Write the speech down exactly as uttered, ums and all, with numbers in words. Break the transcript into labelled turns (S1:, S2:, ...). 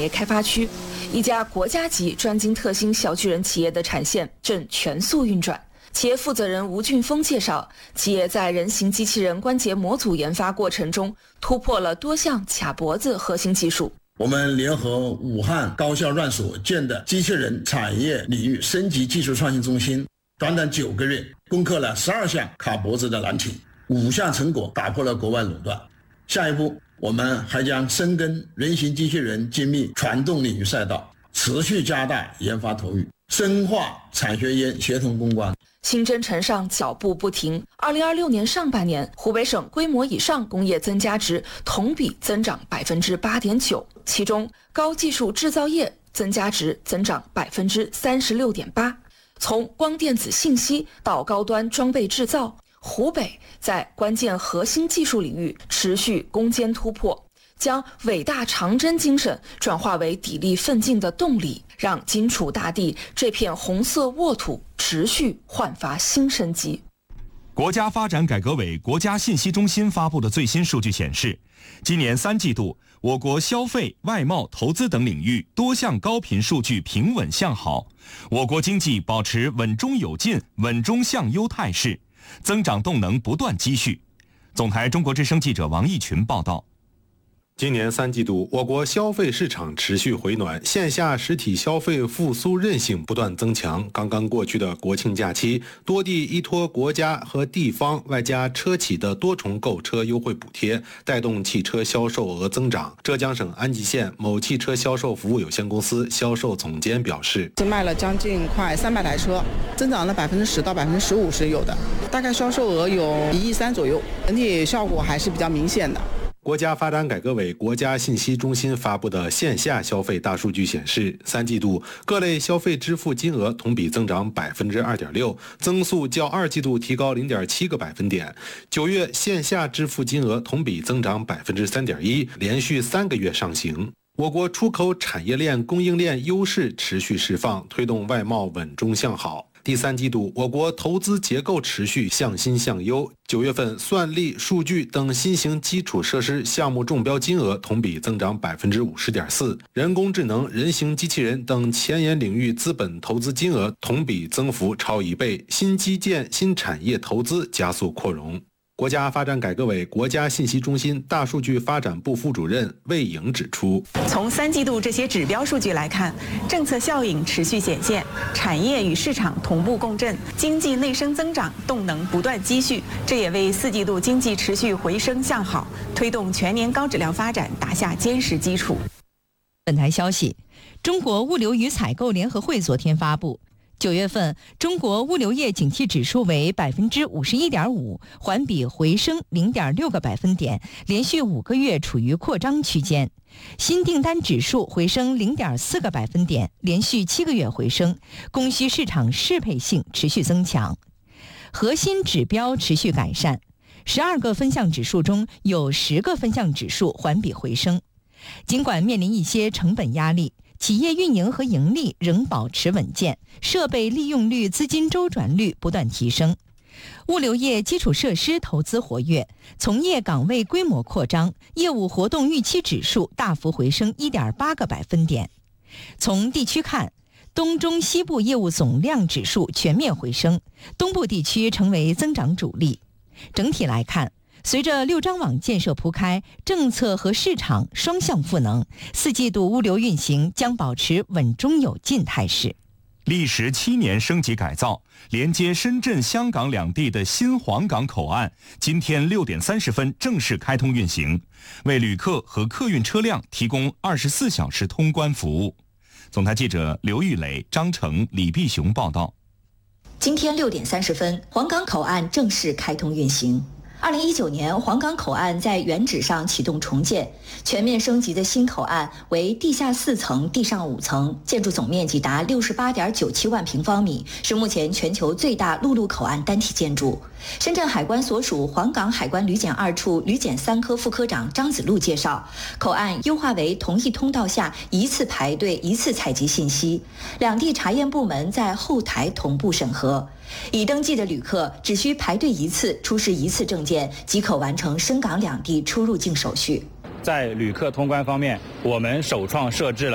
S1: 业开发区，一家国家级专精特新小巨人企业的产线正全速运转。企业负责人吴俊峰介绍，企业在人形机器人关节模组研发过程中，突破了多项卡脖子核心技术。
S2: 我们联合武汉高校院所建的机器人产业领域升级技术创新中心，短短九个月攻克了十二项卡脖子的难题，五项成果打破了国外垄断。下一步，我们还将深耕人形机器人精密传动领域赛道，持续加大研发投入，深化产学研协同攻关。
S1: 新征程上脚步不停。二零二六年上半年，湖北省规模以上工业增加值同比增长百分之八点九，其中高技术制造业增加值增长百分之三十六点八。从光电子信息到高端装备制造，湖北在关键核心技术领域持续攻坚突破，将伟大长征精神转化为砥砺奋进的动力，让荆楚大地这片红色沃土持续焕发新生机。
S3: 国家发展改革委国家信息中心发布的最新数据显示，今年三季度，我国消费、外贸、投资等领域多项高频数据平稳向好，我国经济保持稳中有进、稳中向优态势，增长动能不断积蓄。总台中国之声记者王义群报道。
S4: 今年三季度，我国消费市场持续回暖，线下实体消费复苏韧性不断增强。刚刚过去的国庆假期，多地依托国家和地方外加车企的多重购车优惠补贴，带动汽车销售额增长。浙江省安吉县某汽车销售服务有限公司销售总监表示，
S5: 卖了将近快三百台车，增长了百分之十到百分之十五是有的，大概销售额有一亿三左右，整体效果还是比较明显的。
S4: 国家发展改革委国家信息中心发布的线下消费大数据显示，三季度各类消费支付金额同比增长百分之二点六，增速较二季度提高零点七个百分点。九月线下支付金额同比增长百分之三点一，连续三个月上行。我国出口产业链供应链优势持续释放，推动外贸稳中向好。第三季度，我国投资结构持续向新向优。九月份，算力、数据等新型基础设施项目中标金额同比增长百分之五十点四，人工智能、人形机器人等前沿领域资本投资金额同比增幅超一倍，新基建、新产业投资加速扩容。国家发展改革委国家信息中心大数据发展部副主任魏颖指出，
S6: 从三季度这些指标数据来看，政策效应持续显现，产业与市场同步共振，经济内生增长动能不断积蓄，这也为四季度经济持续回升向好，推动全年高质量发展打下坚实基础。
S7: 本台消息，中国物流与采购联合会昨天发布，九月份，中国物流业景气指数为百分之五十一点五，环比回升零点六个百分点，连续五个月处于扩张区间。新订单指数回升零点四个百分点，连续七个月回升，供需市场适配性持续增强。核心指标持续改善，十二个分项指数中有十个分项指数环比回升。尽管面临一些成本压力，企业运营和盈利仍保持稳健，设备利用率、资金周转率不断提升。物流业基础设施投资活跃，从业岗位规模扩张，业务活动预期指数大幅回升 一点八个百分点。从地区看，东中西部业务总量指数全面回升，东部地区成为增长主力。整体来看，随着六张网建设铺开，政策和市场双向赋能，四季度物流运行将保持稳中有进态势。
S3: 历时七年升级改造，连接深圳、香港两地的新皇岗口岸，今天六点三十分正式开通运行，为旅客和客运车辆提供二十四小时通关服务。总台记者刘玉磊、张成、李碧雄报道。
S8: 今天六点三十分，皇岗口岸正式开通运行。二零一九年，皇岗口岸在原址上启动重建，全面升级的新口岸为地下四层、地上五层，建筑总面积达六十八点九七万平方米，是目前全球最大陆路口岸单体建筑。深圳海关所属皇岗海关旅检二处旅检三科副科长张子路介绍，口岸优化为同一通道下一次排队、一次采集信息，两地查验部门在后台同步审核。已登记的旅客只需排队一次，出示一次证件，即可完成深港两地出入境手续。
S9: 在旅客通关方面，我们首创设置了